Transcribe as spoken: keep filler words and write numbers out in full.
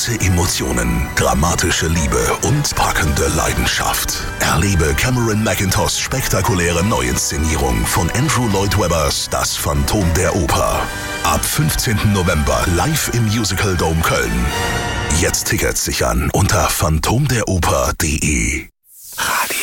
Große Emotionen, dramatische Liebe und packende Leidenschaft. Erlebe Cameron Mackintoshs spektakuläre Neuinszenierung von Andrew Lloyd Webbers Das Phantom der Oper. Ab fünfzehnten November live im Musical Dome Köln. Jetzt Tickets sichern unter phantom der oper punkt de. Radio